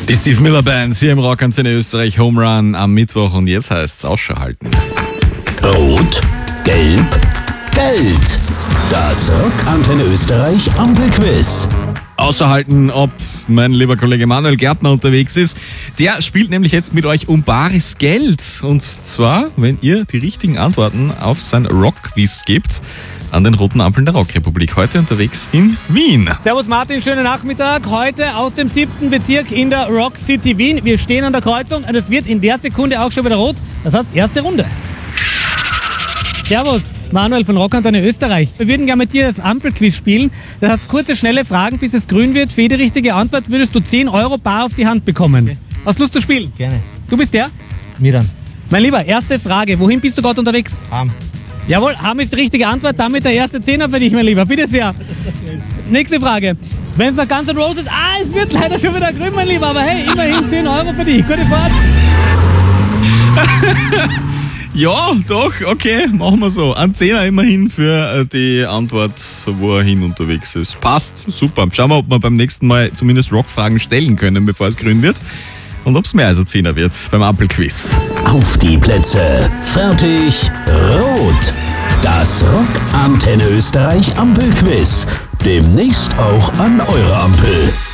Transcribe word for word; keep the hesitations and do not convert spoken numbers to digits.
Die Steve Miller Band hier im Rockantenne Österreich, Home Run am Mittwoch, und jetzt heißt es Ausschau halten. Rot, Gelb, Geld. Das Rockantenne Österreich Ampelquiz. Ausschau halten, ob mein lieber Kollege Manuel Gärtner unterwegs ist. Der spielt nämlich jetzt mit euch um bares Geld. Und zwar, wenn ihr die richtigen Antworten auf sein Rockquiz gebt, an den roten Ampeln der Rockrepublik. Heute unterwegs in Wien. Servus Martin, schönen Nachmittag. Heute aus dem siebten Bezirk in der Rock City Wien. Wir stehen an der Kreuzung und es wird in der Sekunde auch schon wieder rot. Das heißt, erste Runde. Servus, Manuel von Rockantenne Österreich. Wir würden gerne mit dir das Ampelquiz spielen. Das heißt, kurze, schnelle Fragen, bis es grün wird. Für jede richtige Antwort würdest du zehn Euro bar auf die Hand bekommen. Okay. Hast du Lust zu spielen? Gerne. Du bist der? Miran. Mein Lieber, erste Frage. Wohin bist du gerade unterwegs? Ham. Jawohl, Ham ist die richtige Antwort. Damit der erste Zehner für dich, mein Lieber. Bitte sehr. Nächste Frage. Wenn es nach Guns N' Roses... Ah, es wird leider schon wieder grün, mein Lieber. Aber hey, immerhin zehn Euro für dich. Gute Fahrt. Ja, doch, okay, machen wir so. Ein Zehner immerhin für die Antwort, wo er hin unterwegs ist. Passt, super. Schauen wir, ob wir beim nächsten Mal zumindest Rockfragen stellen können, bevor es grün wird. Und ob es mehr als ein Zehner wird beim Ampelquiz. Auf die Plätze, fertig, rot. Das Rockantenne Österreich Ampelquiz. Demnächst auch an eurer Ampel.